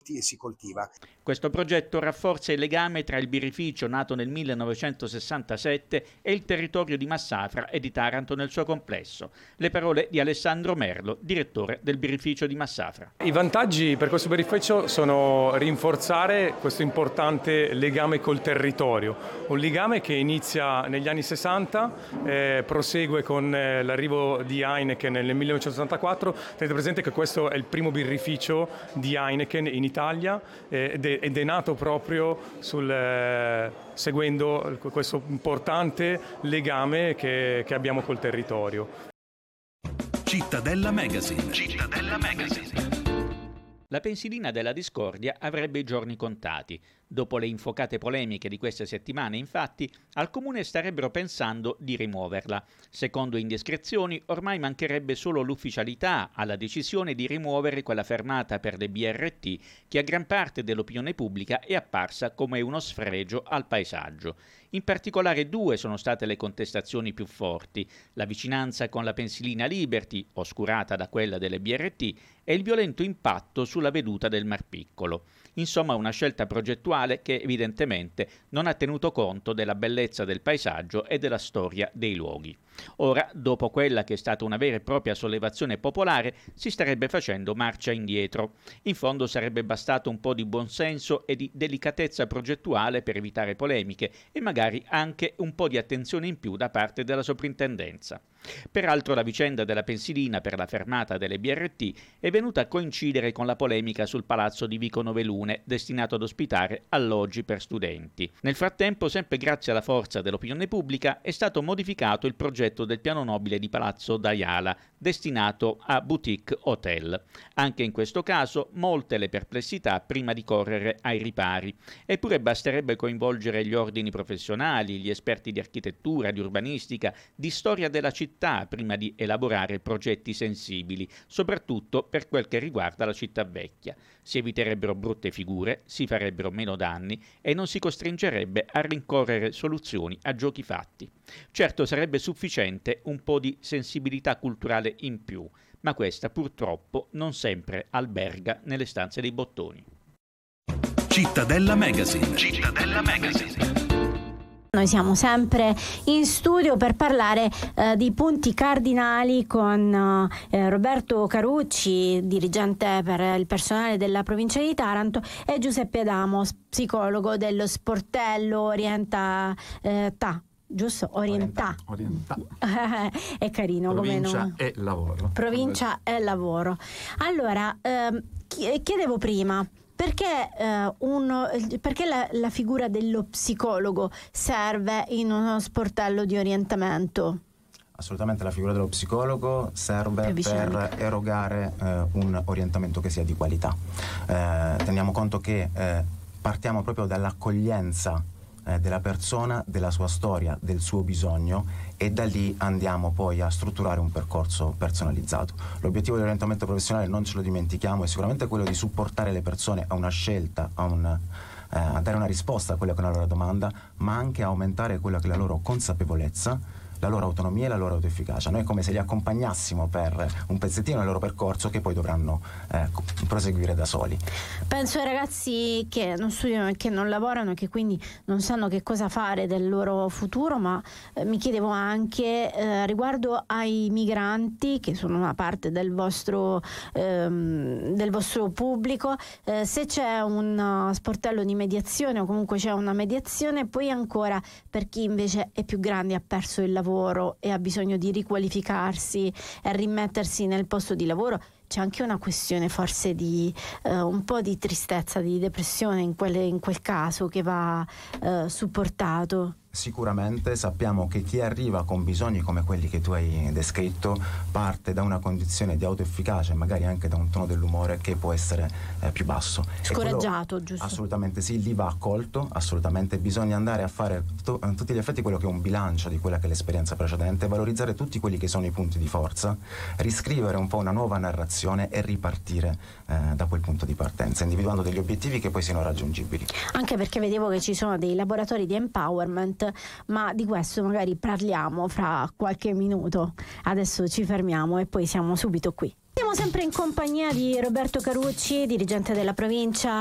e si coltiva. Questo progetto rafforza il legame tra il birrificio nato nel 1967 e il territorio di Massafra e di Taranto nel suo complesso. Le parole di Alessandro Merlo, direttore del birrificio di Massafra. I vantaggi per questo birrificio sono rinforzare questo importante legame col territorio, un legame che inizia negli anni 60, prosegue con l'arrivo di Heineken nel 1984. Tenete presente che questo è il primo birrificio di Heineken in Italia ed è nato proprio seguendo questo importante legame che abbiamo col territorio. Cittadella Magazine. Cittadella Magazine. La pensilina della discordia avrebbe i giorni contati. Dopo le infuocate polemiche di queste settimane, infatti, al Comune starebbero pensando di rimuoverla. Secondo indiscrezioni, ormai mancherebbe solo l'ufficialità alla decisione di rimuovere quella fermata per le BRT che a gran parte dell'opinione pubblica è apparsa come uno sfregio al paesaggio. In particolare due sono state le contestazioni più forti: la vicinanza con la pensilina Liberty, oscurata da quella delle BRT, e il violento impatto sulla veduta del Mar Piccolo. Insomma, una scelta progettuale che evidentemente non ha tenuto conto della bellezza del paesaggio e della storia dei luoghi. Ora, dopo quella che è stata una vera e propria sollevazione popolare, si starebbe facendo marcia indietro. In fondo sarebbe bastato un po' di buonsenso e di delicatezza progettuale per evitare polemiche e magari anche un po' di attenzione in più da parte della soprintendenza. Peraltro la vicenda della pensilina per la fermata delle BRT è venuta a coincidere con la polemica sul palazzo di Vico Novelune, destinato ad ospitare alloggi per studenti. Nel frattempo, sempre grazie alla forza dell'opinione pubblica, è stato modificato il progetto del piano nobile di Palazzo Daiala, destinato a boutique hotel. Anche in questo caso molte le perplessità prima di correre ai ripari. Eppure basterebbe coinvolgere gli ordini professionali, gli esperti di architettura, di urbanistica, di storia della città prima di elaborare progetti sensibili, soprattutto per quel che riguarda la città vecchia. Si eviterebbero brutte figure, si farebbero meno danni e non si costringerebbe a rincorrere soluzioni a giochi fatti. Certo, sarebbe sufficiente un po' di sensibilità culturale in più, ma questa purtroppo non sempre alberga nelle stanze dei bottoni. Cittadella Magazine. Cittadella Magazine. Noi siamo sempre in studio per parlare di punti cardinali con Roberto Carucci, dirigente per il personale della provincia di Taranto, e Giuseppe Adamo, psicologo dello sportello Orienta giusto? Orienta. È carino come nome. Provincia e lavoro. Provincia e lavoro. Allora, chiedevo prima, perché la figura dello psicologo serve in uno sportello di orientamento? Assolutamente, la figura dello psicologo serve per erogare un orientamento che sia di qualità. Teniamo conto che partiamo proprio dall'accoglienza della persona, della sua storia, del suo bisogno, e da lì andiamo poi a strutturare un percorso personalizzato. L'obiettivo dell'orientamento professionale, non ce lo dimentichiamo, è sicuramente quello di supportare le persone a una scelta, a dare una risposta a quella che è una loro domanda, ma anche a aumentare quella che è la loro consapevolezza, la loro autonomia e la loro autoefficacia. Noi è come se li accompagnassimo per un pezzettino del loro percorso che poi dovranno proseguire da soli. Penso ai ragazzi che non studiano e che non lavorano e che quindi non sanno che cosa fare del loro futuro, ma mi chiedevo anche riguardo ai migranti che sono una parte del vostro pubblico, se c'è un sportello di mediazione o comunque c'è una mediazione, poi ancora per chi invece è più grande e ha perso il lavoro e ha bisogno di riqualificarsi e rimettersi nel posto di lavoro. C'è anche una questione forse di un po' di tristezza, di depressione in quel caso che va supportato. Sicuramente sappiamo che chi arriva con bisogni come quelli che tu hai descritto parte da una condizione di autoefficacia e magari anche da un tono dell'umore che può essere più basso. Scoraggiato, giusto? Assolutamente sì, lì va accolto, assolutamente bisogna andare a fare a tutti gli effetti quello che è un bilancio di quella che è l'esperienza precedente, valorizzare tutti quelli che sono i punti di forza, riscrivere un po' una nuova narrazione e ripartire da quel punto di partenza, individuando degli obiettivi che poi siano raggiungibili. Anche perché vedevo che ci sono dei laboratori di empowerment, ma di questo magari parliamo fra qualche minuto. Adesso ci fermiamo e poi siamo subito qui. Siamo Siamo sempre in compagnia di Roberto Carucci, dirigente della provincia